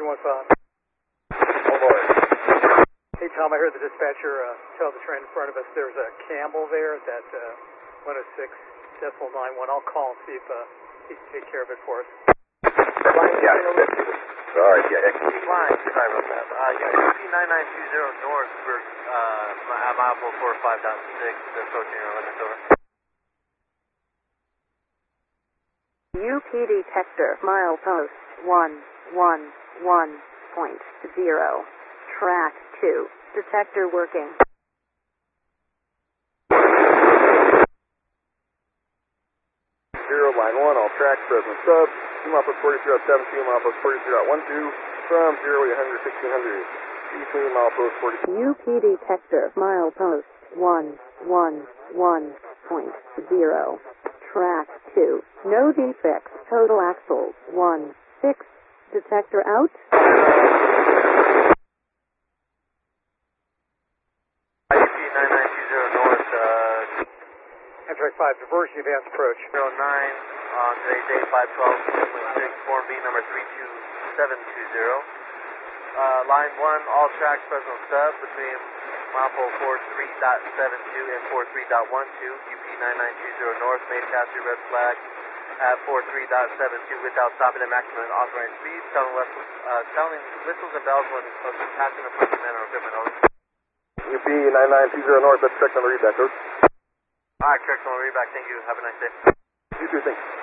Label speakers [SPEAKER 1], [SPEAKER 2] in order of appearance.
[SPEAKER 1] 315.
[SPEAKER 2] Oh boy.
[SPEAKER 1] Hey Tom, I heard the dispatcher tell the train in front of us there's a Campbell there at that 106.91. I'll call and see if he can take care of it for us.
[SPEAKER 2] Yeah, sorry, yeah.
[SPEAKER 3] Flying, sorry about that. UP 9920 north for mile 445.6, approaching your limits, over.
[SPEAKER 4] UP detector, milepost 111.0. Track 2. Detector working.
[SPEAKER 2] Line 1, all tracks, present sub. Milepost 43.72, milepost 43.12, from 0 to 100, 1600. Between milepost 40.
[SPEAKER 4] UP detector, milepost 111.0. Track 2. No defects. Total axles 16. Detector out.
[SPEAKER 3] UP 9920 north,
[SPEAKER 1] Amtrak 5, diversion advance approach.
[SPEAKER 3] 09 on today's day 512.6, Form B number 32720. Line 1, all tracks present sub between milepost 43.72 and 43.12. UP 9920 north, main passenger red flag at 43.72 without stopping at maximum authorized speed. Sounding whistles and bells when passing a person, man, or equipment. Over.
[SPEAKER 2] UP 9920 north, that's checked on the readback code.
[SPEAKER 3] Alright, correct on the readback. Thank you. Have a nice day.
[SPEAKER 2] You too, thanks.